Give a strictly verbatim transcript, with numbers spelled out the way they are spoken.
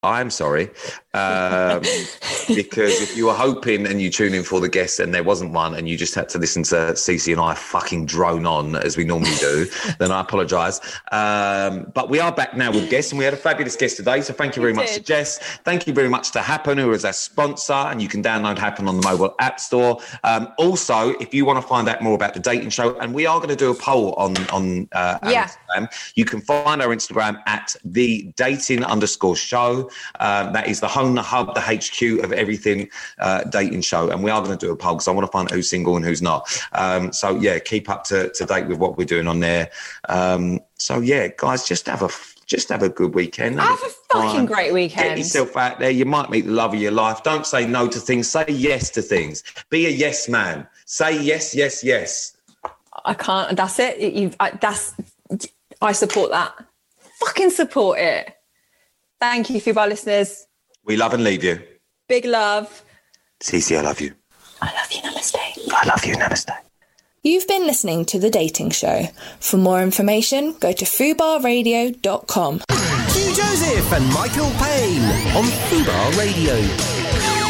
I'm sorry, um, because if you were hoping and you tune in for the guests and there wasn't one and you just had to listen to Cece and I fucking drone on as we normally do, then I apologise. Um, but we are back now with guests, and we had a fabulous guest today. So thank you very we much did. to Jess. Thank you very much to Happen, who is our sponsor, and you can download Happen on the mobile app store. Um, also, if you want to find out more about the dating show, and we are going to do a poll on on uh, our yeah. Instagram, you can find our Instagram at the dating underscore show. Um, that is the home, the hub, the H Q of everything uh, dating show. And we are going to do a poll because I want to find out who's single and who's not. Um, so, yeah, keep up to, to date with what we're doing on there. Um, so, yeah, guys, just have a just have a good weekend. Have, have a fucking time. great weekend. Get yourself out there. You might meet the love of your life. Don't say no to things. Say yes to things. Be a yes man. Say yes, yes, yes. I can't. That's it. You've, I, that's. I support that. Fucking support it. Thank you, Fubar listeners. We love and leave you. Big love. Cece, I love you. I love you, namaste. I love you, namaste. You've been listening to The Dating Show. For more information, go to fubar radio dot com. Hugh Joseph and Michael Payne on Fubar Radio.